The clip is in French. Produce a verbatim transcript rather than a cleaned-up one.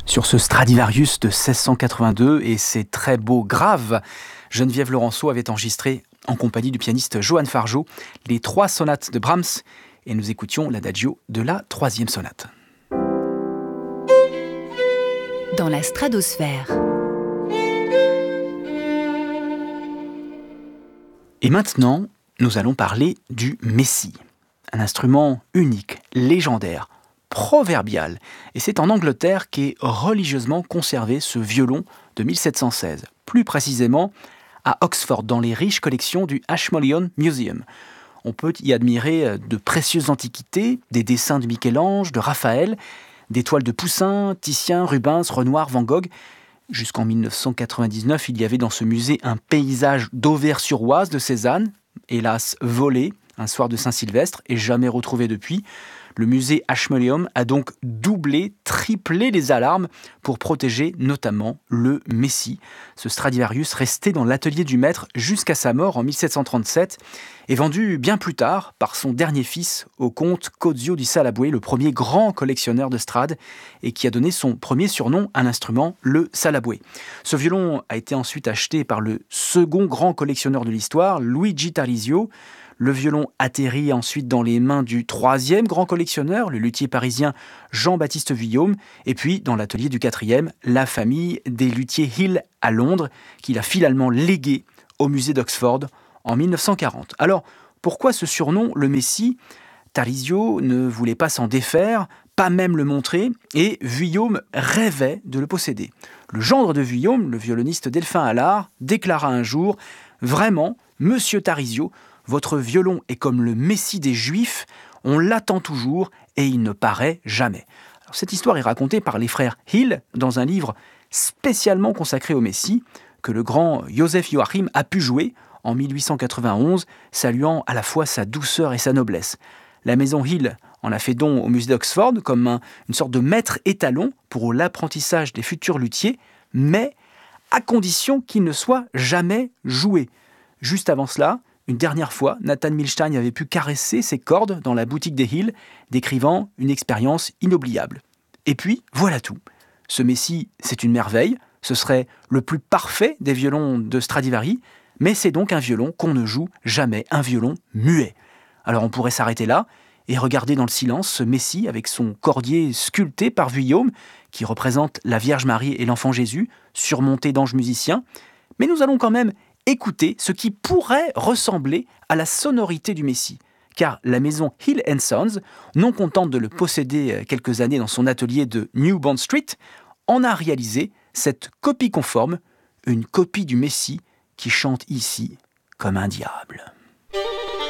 Sur ce Stradivarius de seize cent quatre-vingt-deux et ses très beaux graves, Geneviève Laurenceau avait enregistré, en compagnie du pianiste Johann Fargeau, les trois sonates de Brahms, et nous écoutions l'adagio de la troisième sonate. Dans la stratosphère. Et maintenant, nous allons parler du Messie, un instrument unique, légendaire, proverbial. Et c'est en Angleterre qu'est religieusement conservé ce violon de mille sept cent seize, plus précisément à Oxford, dans les riches collections du Ashmolean Museum. On peut y admirer de précieuses antiquités, des dessins de Michel-Ange, de Raphaël, des toiles de Poussin, Titien, Rubens, Renoir, Van Gogh. Jusqu'en mille neuf cent quatre-vingt-dix-neuf, il y avait dans ce musée un paysage d'Auvers-sur-Oise de Cézanne, hélas volé un soir de Saint-Sylvestre et jamais retrouvé depuis. Le musée Ashmolean a donc doublé, triplé les alarmes pour protéger notamment le Messie. Ce Stradivarius resté dans l'atelier du maître jusqu'à sa mort en mille sept cent trente-sept est vendu bien plus tard par son dernier fils au comte Cozio di Salabue, le premier grand collectionneur de Strad et qui a donné son premier surnom à l'instrument, le Salabue. Ce violon a été ensuite acheté par le second grand collectionneur de l'histoire, Luigi Tarisio. Le violon atterrit ensuite dans les mains du troisième grand collectionneur, le luthier parisien Jean-Baptiste Vuillaume, et puis dans l'atelier du quatrième, la famille des luthiers Hill à Londres, qu'il a finalement légué au musée d'Oxford en mille neuf cent quarante. Alors, pourquoi ce surnom, le Messie ? Tarisio ne voulait pas s'en défaire, pas même le montrer, et Vuillaume rêvait de le posséder. Le gendre de Vuillaume, le violoniste Delphin Allard, déclara un jour « Vraiment, monsieur Tarisio, votre violon est comme le Messie des Juifs, on l'attend toujours et il ne paraît jamais. » Alors, cette histoire est racontée par les frères Hill dans un livre spécialement consacré au Messie que le grand Joseph Joachim a pu jouer en mille huit cent quatre-vingt-onze, saluant à la fois sa douceur et sa noblesse. La maison Hill en a fait don au musée d'Oxford comme un, une sorte de maître étalon pour l'apprentissage des futurs luthiers, mais à condition qu'il ne soit jamais joué. Juste avant cela, une dernière fois, Nathan Milstein avait pu caresser ses cordes dans la boutique des Hill, décrivant une expérience inoubliable. Et puis, voilà tout. Ce Messie, c'est une merveille, ce serait le plus parfait des violons de Stradivari, mais c'est donc un violon qu'on ne joue jamais, un violon muet. Alors on pourrait s'arrêter là et regarder dans le silence ce Messie avec son cordier sculpté par Vuillaume, qui représente la Vierge Marie et l'Enfant Jésus, surmonté d'anges musiciens. Mais nous allons quand même écoutez ce qui pourrait ressembler à la sonorité du Messie. Car la maison Hill and Sons, non contente de le posséder quelques années dans son atelier de New Bond Street, en a réalisé cette copie conforme, une copie du Messie qui chante ici comme un diable.